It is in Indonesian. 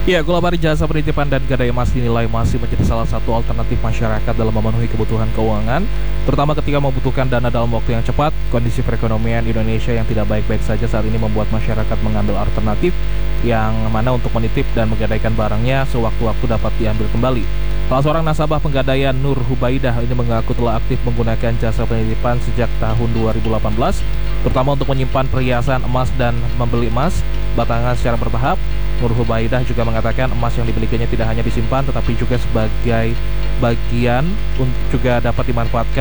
Ya, Gulabari Jasa Penitipan dan Gadai Emas dinilai masih menjadi salah satu alternatif masyarakat dalam memenuhi kebutuhan keuangan, terutama ketika membutuhkan dana dalam waktu yang cepat. Kondisi perekonomian Indonesia yang tidak baik-baik saja saat ini membuat masyarakat mengambil alternatif yang mana untuk menitip dan menggadaikan barangnya sewaktu-waktu dapat diambil kembali. Salah seorang nasabah penggadaian Nur Hubaidah ini mengaku telah aktif menggunakan jasa penitipan sejak tahun 2018, terutama untuk menyimpan perhiasan emas dan membeli emas batangan secara bertahap. Nur Hubaidah juga mengatakan emas yang dibelikannya tidak hanya disimpan tetapi juga sebagai bagian juga dapat dimanfaatkan